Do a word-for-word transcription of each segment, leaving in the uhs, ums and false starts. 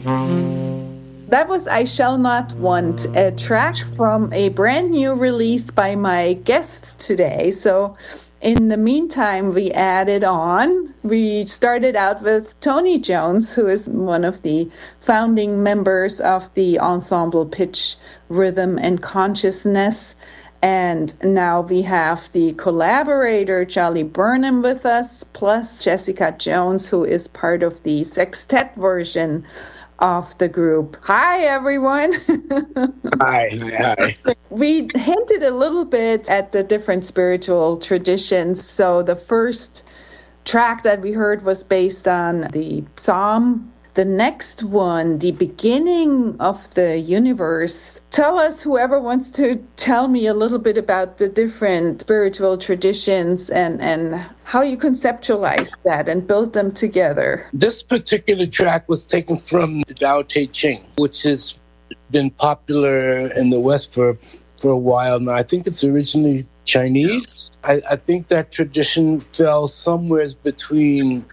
That was I Shall Not Want, a track from a brand new release by my guests today. So in the meantime, we added on, we started out with Tony Jones, who is one of the founding members of the ensemble Pitch, Rhythm, and Consciousness. And now we have the collaborator, Charlie Burnham, with us, plus Jessica Jones, who is part of the sextet version of the group. Hi, everyone. Hi, hi, hi. We hinted a little bit at the different spiritual traditions. So the first track that we heard was based on the Psalm. The next one, the beginning of the universe. Tell us, whoever wants to tell me a little bit about the different spiritual traditions and, and how you conceptualize that and build them together. This particular track was taken from the Tao Te Ching, which has been popular in the West for, for a while now. I think it's originally Chinese. I, I think that tradition fell somewhere between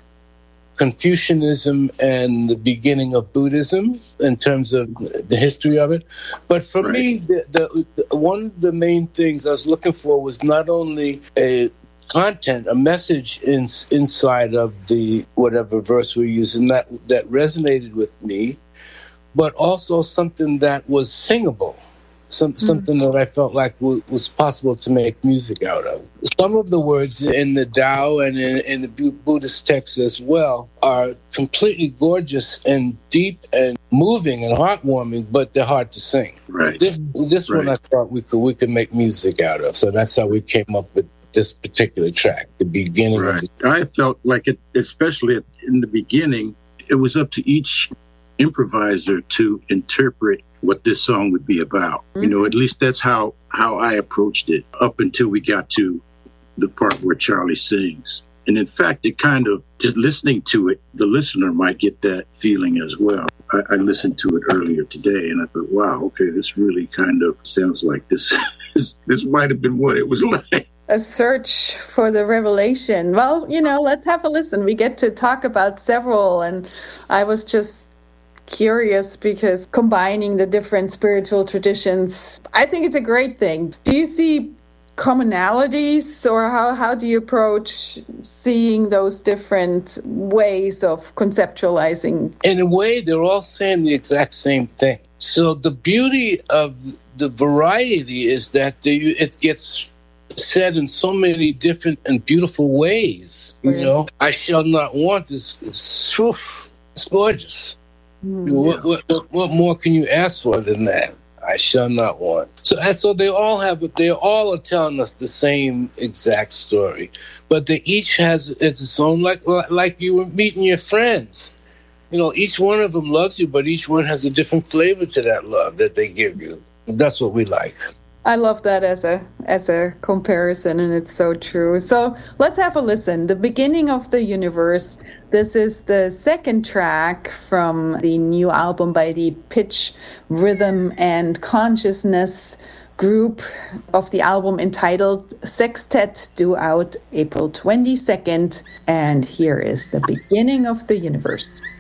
Confucianism and the beginning of Buddhism in terms of the history of it. But for right. me, the, the, the, one of the main things I was looking for was not only a content, a message in, inside of the whatever verse we're using that, that resonated with me, but also something that was singable. Some, mm-hmm. Something that I felt like w- was possible to make music out of. Some of the words in the Tao and in, in the Bu- Buddhist texts as well are completely gorgeous and deep and moving and heartwarming, but they're hard to sing. Right. This, this right. one I thought we could we could make music out of. So that's how we came up with this particular track, the beginning right. of the- I felt like it, especially in the beginning, it was up to each improviser to interpret what this song would be about. Mm-hmm. You know, at least that's how, how I approached it up until we got to the part where Charlie sings. And in fact, it kind of, just listening to it, the listener might get that feeling as well. I, I listened to it earlier today and I thought, wow, okay, this really kind of sounds like this, this, this might have been what it was like. A search for the revelation. Well, you know, let's have a listen. We get to talk about several, and I was just curious because combining the different spiritual traditions, I think it's a great thing. Do you see commonalities, or how, how do you approach seeing those different ways of conceptualizing? In a way, they're all saying the exact same thing. So the beauty of the variety is that the, it gets said in so many different and beautiful ways. You mm. know, I shall not want this. It's, it's gorgeous. Mm, what, what, what, what more can you ask for than that? I shall not want. So, and so they all have, they all are telling us the same exact story, but they each has it's its own, like like you were meeting your friends. You know, each one of them loves you, but each one has a different flavor to that love that they give you. That's what we like. I love that as a as a comparison, and it's so true. So let's have a listen. The beginning of the universe. This is the second track from the new album by the Pitch, Rhythm, and Consciousness group of the album entitled Sextet, due out April twenty-second. And here is the beginning of the universe.